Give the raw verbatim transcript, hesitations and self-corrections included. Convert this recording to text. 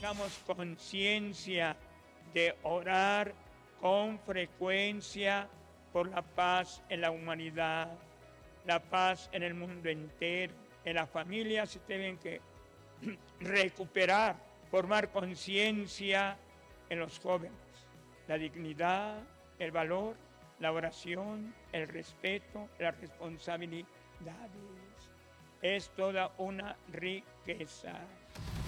tengamos conciencia de orar con frecuencia por la paz en la humanidad, la paz en el mundo entero. En las familias se tienen que recuperar, formar conciencia en los jóvenes, la dignidad, el valor, la oración, el respeto, las responsabilidades. Es toda una riqueza.